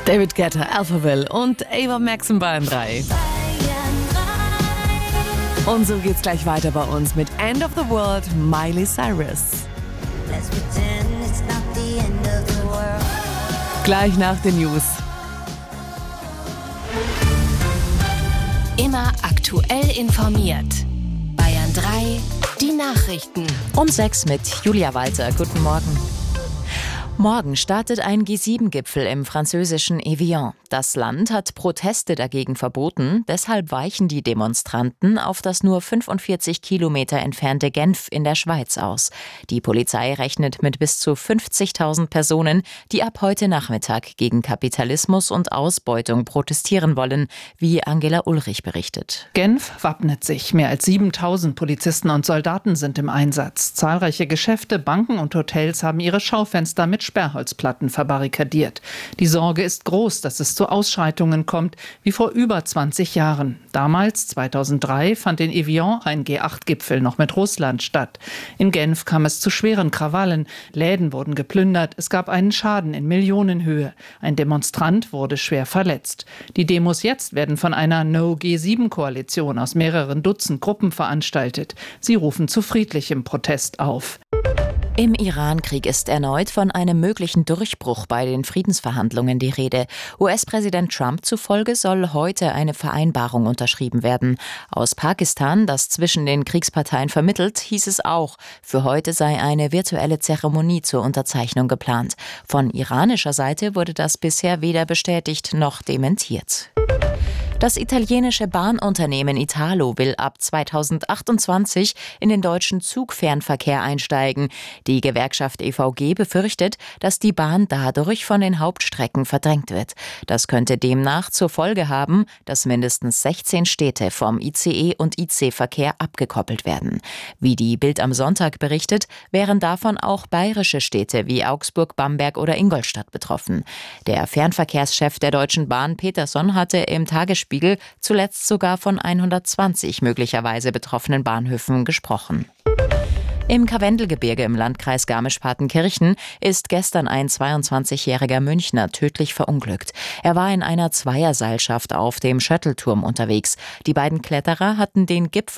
David Guetta, Alphaville und Ava Max in Bayern 3. Und so geht's gleich weiter bei uns mit End of the World, Miley Cyrus. Gleich nach den News. Immer aktuell informiert. Bayern 3, die Nachrichten. Um 6 mit Julia Walter. Guten Morgen. Morgen startet ein G7-Gipfel im französischen Evian. Das Land hat Proteste dagegen verboten. Deshalb weichen die Demonstranten auf das nur 45 Kilometer entfernte Genf in der Schweiz aus. Die Polizei rechnet mit bis zu 50.000 Personen, die ab heute Nachmittag gegen Kapitalismus und Ausbeutung protestieren wollen, wie Angela Ulrich berichtet. Genf wappnet sich. Mehr als 7.000 Polizisten und Soldaten sind im Einsatz. Zahlreiche Geschäfte, Banken und Hotels haben ihre Schaufenster mit Sperrholzplatten verbarrikadiert. Die Sorge ist groß, dass es zu Ausschreitungen kommt, wie vor über 20 Jahren. Damals, 2003, fand in Evian ein G8-Gipfel noch mit Russland statt. In Genf kam es zu schweren Krawallen. Läden wurden geplündert. Es gab einen Schaden in Millionenhöhe. Ein Demonstrant wurde schwer verletzt. Die Demos jetzt werden von einer No-G7-Koalition aus mehreren Dutzend Gruppen veranstaltet. Sie rufen zu friedlichem Protest auf. Im Iran-Krieg ist erneut von einem möglichen Durchbruch bei den Friedensverhandlungen die Rede. US-Präsident Trump zufolge soll heute eine Vereinbarung unterschrieben werden. Aus Pakistan, das zwischen den Kriegsparteien vermittelt, hieß es auch, für heute sei eine virtuelle Zeremonie zur Unterzeichnung geplant. Von iranischer Seite wurde das bisher weder bestätigt noch dementiert. Das italienische Bahnunternehmen Italo will ab 2028 in den deutschen Zugfernverkehr einsteigen. Die Gewerkschaft EVG befürchtet, dass die Bahn dadurch von den Hauptstrecken verdrängt wird. Das könnte demnach zur Folge haben, dass mindestens 16 Städte vom ICE- und IC-Verkehr abgekoppelt werden. Wie die Bild am Sonntag berichtet, wären davon auch bayerische Städte wie Augsburg, Bamberg oder Ingolstadt betroffen. Der Fernverkehrschef der Deutschen Bahn, Peterson, hatte im Tagesspiegel zuletzt sogar von 120 möglicherweise betroffenen Bahnhöfen gesprochen. Im Karwendelgebirge im Landkreis Garmisch-Partenkirchen ist gestern ein 22-jähriger Münchner tödlich verunglückt. Er war in einer Zweierseilschaft auf dem Schöttelturm unterwegs. Die beiden Kletterer hatten den Gipfel